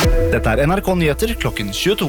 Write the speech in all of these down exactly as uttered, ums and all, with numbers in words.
Dette er N R K Nyheter klokken tjueto.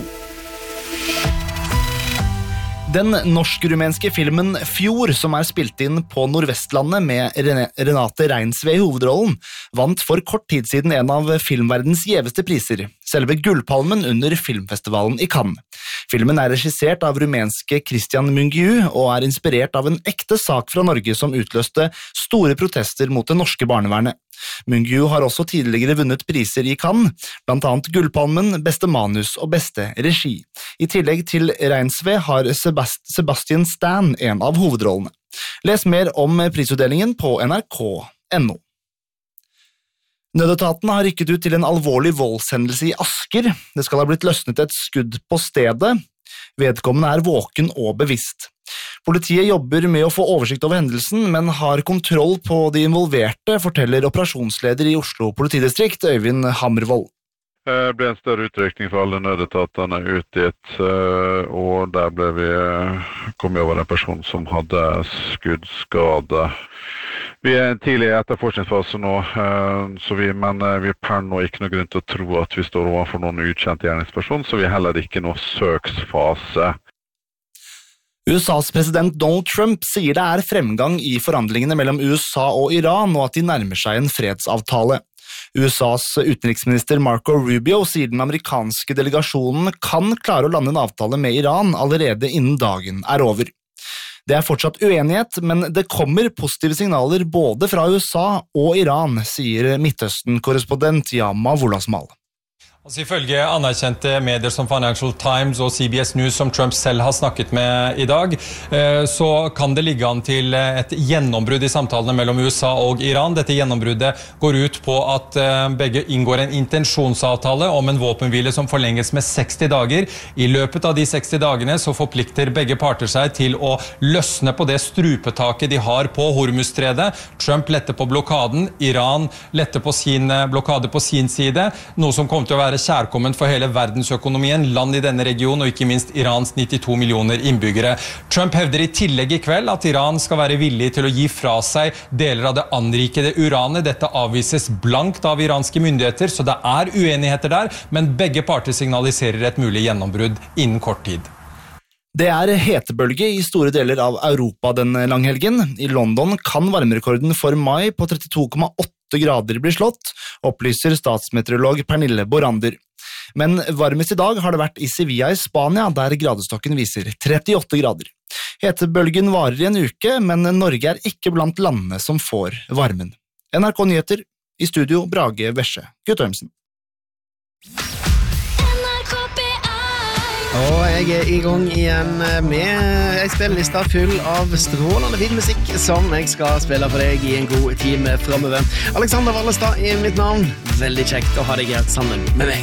Den norsk-rumenske filmen Fjord, som er spilt inn på Nordvestlandet med Renate Reinsve i hovedrollen, vant for kort tid siden en av filmverdens gjeveste priser, selve Gullpalmen under filmfestivalen i Cannes. Filmen er regissert av rumenske Cristian Mungiu og er inspirert av en ekte sak fra Norge som utløste store protester mot det norske barnevernet. Mungiu har også tidligere vunnet priser i Cannes, blant annet Gullpalmen, beste manus og beste regi. I tillegg til Reinsve har Sebast- Sebastian Stan en av hovedrollene. Les mer om prisutdelingen på N R K punktum N O. Nødetaten har rykket ut til en alvorlig voldshendelse i Asker. Det skal ha blitt løsnet et skudd på stedet. Vedkommende er våken og bevisst. Politiet jobber med å få oversikt over hendelsen, men har kontroll på de involverte, forteller operasjonsleder i Oslo politidistrikt, Øyvind Hammervold. Det ble en større utrykning for alle nødetatene ut dit, og der ble vi kommet over en person som hadde skuddskade. Vi er tidlig i etterforskningsfase nå, så vi, men vi per nå ikke noe grunn til å tro at vi står overfor noen ukjent gjerningsperson, så vi er heller ikke noe søksfase. U S A's president Donald Trump sier det er fremgang i forhandlingene mellom U S A og Iran, og at de nærmer seg en fredsavtale. U S A's utenriksminister Marco Rubio sier den amerikanske delegasjonen kan klare å lande en avtale med Iran allerede innen dagen er over. Det er fortsatt uenighet, men det kommer positive signaler både fra U S A og Iran, sier Midtøsten-korrespondent Yama Wolasmal. Altså, ifølge anerkjente medier som Financial Times og C B S News, som Trump selv har snakket med i dag, så kan det ligge an til et gjennombrudd i samtalene mellom U S A og Iran. Dette gjennombruddet går ut på at begge inngår en intensjonsavtale om en våpenhvile som forlenges med seksti dager. I løpet av de seksti dagene så forplikter begge parter seg til å løsne på det strupetaket de har på Hormuzstredet. Trump letter på blokaden, Iran letter på sin blokade på sin side, noe som kommer til å være kjærkomment for hele verdensøkonomien, land i denne regionen og ikke minst Irans nittito millioner innbyggere. Trump hevder i tillegg i kveld at Iran skal være villig til å gi fra seg deler av det anrikede uranet. Dette avvises blankt av iranske myndigheter, så det er uenigheter der, men begge parter signaliserer et mulig gjennombrudd innen kort tid. Det er hetebølge i store deler av Europa den langhelgen. I London kan varmerekorden for mai på trettito komma åtte grader bli slått, opplyser statsmeteorolog Pernille Borander. Men varmest i dag har det vært i Sevilla i Spania, der gradestokken viser trettiåtte grader. Hetebølgen varer i en uke, men Norge er ikke blant landene som får varmen. N R K Nyheter, i studio Brage Vesje Guttormsen. Og jeg er i gang igjen med en spilleliste full av strålende filmmusikk som jeg skal spille for deg i en god time fremover. Alexander Wallestad er mitt navn. Veldig kjekt å ha deg her sammen med meg.